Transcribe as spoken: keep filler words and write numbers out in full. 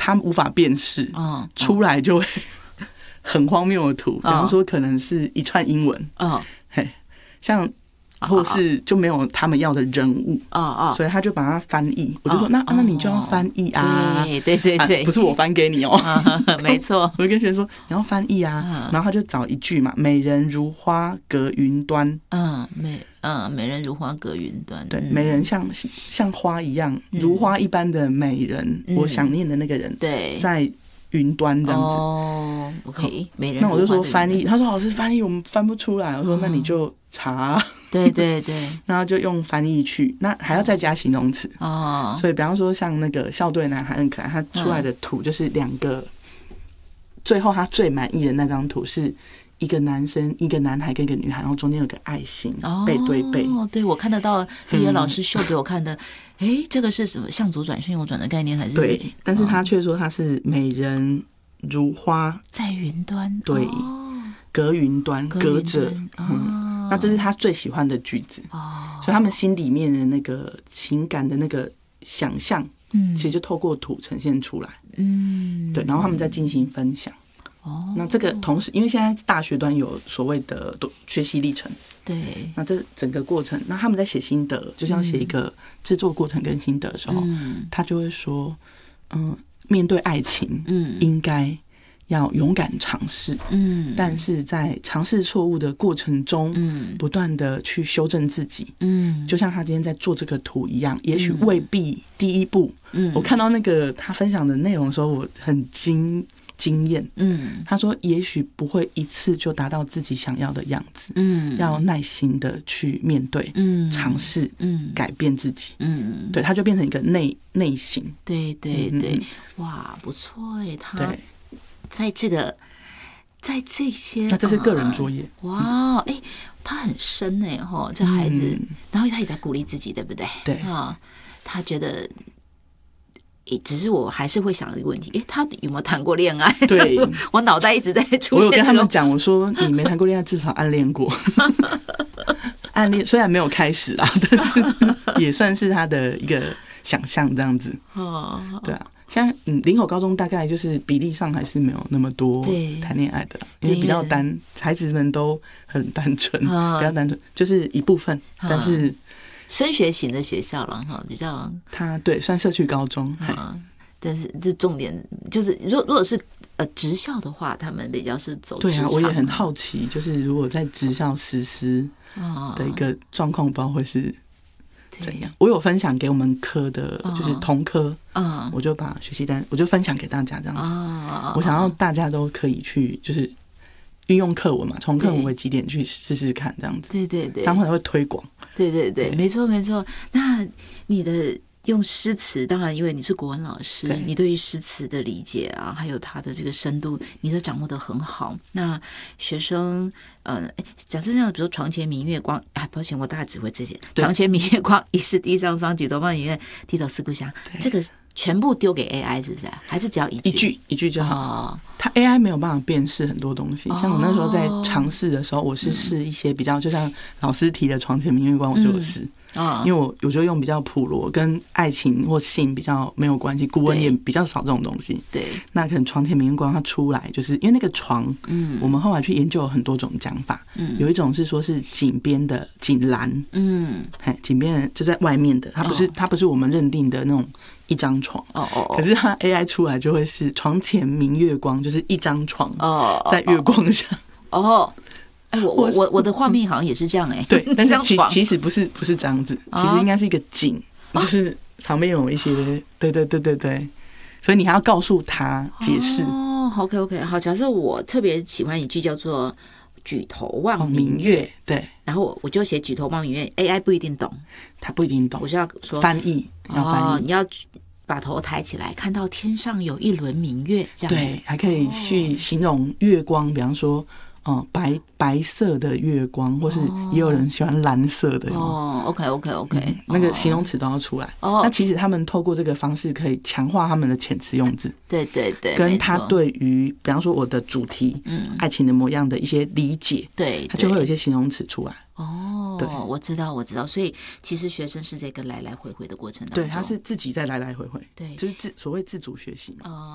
他无法辨识， 嗯， 出来就会很荒谬的图，比方说可能是一串英文， 嗯， 嘿，像或是就没有他们要的人物， 哦哦， 所以他就把它翻译。我就说那那你就要翻译啊， 对对对对， 不是我翻给你哦， 没错。 我就跟学生说你要翻译啊，然后他就找一句嘛，美人如花隔云端， 嗯，美嗯美人如花隔云端， 对，美人像像花一样，如花一般的美人，我想念的那个人，对，在云端这样子。 哦 ，OK， 美人。 那我就说翻译，他说老师翻译我们翻不出来，我说那你就查、啊。 对对对， 然后就用翻译去，那还要再加形容词哦。所以比方说像那个校队男孩很可爱，他出来的图就是两个，最后他最满意的那张图是一个男生、一个男孩跟一个女孩，然后中间有个爱心，背对背。哦， 对，我看得到丽叶老师秀给我看的。哎、嗯，这个是什么？向左转、向右转的概念还是？ 对，但是他却说他是美人如花在云端， 对， 哦、 隔云端，隔着。嗯，那这是他最喜欢的句子。哦，所以他们心里面的那个情感的那个想象，嗯，其实就透过图呈现出来。嗯，对，然后他们再进行分享。哦，那这个同时，因为现在大学端有所谓的学习历程，对，那这整个过程，那他们在写心得，就是要写一个制作过程跟心得的时候，嗯、他就会说，嗯、呃，面对爱情，嗯，应该要勇敢尝试，嗯，但是在尝试错误的过程中，嗯，不断的去修正自己，嗯，就像他今天在做这个图一样，也许未必第一步，嗯，我看到那个他分享的内容的时候，我很惊。经验，嗯，他说也许不会一次就达到自己想要的样子，嗯，要耐心的去面对，嗯，尝试，嗯，改变自己，嗯，对，他就变成一个内内省， 对对对，嗯、哇，不错哎，他在这个在这些， 那这是个人作业， 啊、哇，哎，他很深哎哈，这孩子，嗯、然后他也在鼓励自己，对不对？ 对啊，他觉得。只是我还是会想一个问题，诶，他有没有谈过恋爱？ 对， 我脑袋一直在出现。 我有跟他们讲，我说你没谈过恋爱，至少暗恋过。暗恋虽然没有开始啦，但是也算是他的一个想象这样子。哦，对啊，现在嗯，林口高中大概就是比例上还是没有那么多谈恋爱的，因为比较单，孩子们都很单纯，比较单纯，就是一部分，但是。 升学型的学校了哈，比较他对算社区高中啊，但是这重点就是，如如果是呃职校的话，他们比较是走职场。 对啊，我也很好奇，就是如果在职校实施的一个状况，不知道会是怎样。我有分享给我们科的，就是同科啊，我就把学习单我就分享给大家这样子。我想要大家都可以去，就是运用课文嘛，从课文为基点去试试看这样子。 对对对， 这样会会推广。 对对对，没错没错。那你的用诗词，当然因为你是国文老师，对你对于诗词的理解啊，还有它的这个深度，你都掌握得很好。那学生，呃，假设这样，比如说床前明月光，哎，抱歉，我大概只会这些。床前明月光，疑是地上霜，举头望明月，低头思故乡。这个全部丢给 A I 是不是？还是只要一句？ 一句一句就好。哦，它 A I 没有办法辨识很多东西。像我那时候在尝试的时候，我是试一些比较，就像老师提的床前明月光，我就有试。因为我我就用比较普罗跟爱情或性比较没有关系，古文也比较少这种东西。对，那可能床前明月光它出来，就是因为那个床，嗯，我们后来去研究有很多种讲法，嗯，有一种是说是井边的井栏，嗯，井边的就在外面的，它不是它不是我们认定的那种一张床，哦哦，可是它 A I 出来就会是床前明月光，就是一张床，哦，在月光下，哦。 哎，我我我我的画面好像也是这样哎、欸， 对，但是其其实不是不是这样子，其实应该是一个景，哦、就是旁边有一些，对对对对对，所以你还要告诉他解释。 哦 ，OK OK， 好，假设我特别喜欢一句叫做“举头望明月”，哦、对，然后我就写“举头望明月 ”，A I 不一定懂， 他不一定懂， 我是要说翻译，要翻译， 哦、你要。把头抬起来，看到天上有一轮明月，这样对，还可以去形容月光，比方说，嗯，白白色的月光，或是也有人喜欢蓝色的哦。OK OK OK，、嗯、 那个形容词都要出来。哦，那其实他们透过这个方式可以强化他们的遣词用字。 对对对， 跟他对于比方说我的主题，嗯，爱情的模样的一些理解，对，他就会有一些形容词出来。 哦，对，我知道，我知道，所以其实学生是这个来来回回的过程当中， 对，他是自己在来来回回，对，就是自所谓自主学习嘛。哦。